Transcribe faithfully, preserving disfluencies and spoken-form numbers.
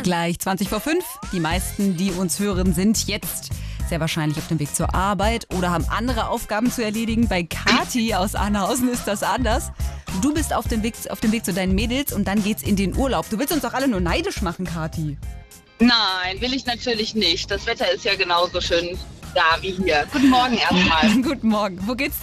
Gleich zwanzig vor fünf. Die meisten, die uns hören, sind jetzt sehr wahrscheinlich auf dem Weg zur Arbeit oder haben andere Aufgaben zu erledigen. Bei Kathi aus Ahnhausen ist das anders. Du bist auf dem Weg, auf dem Weg zu deinen Mädels und dann geht's in den Urlaub. Du willst uns doch alle nur neidisch machen, Kathi. Nein, will ich natürlich nicht. Das Wetter ist ja genauso schön da wie hier. Guten Morgen erstmal. Guten Morgen. Wo geht's denn?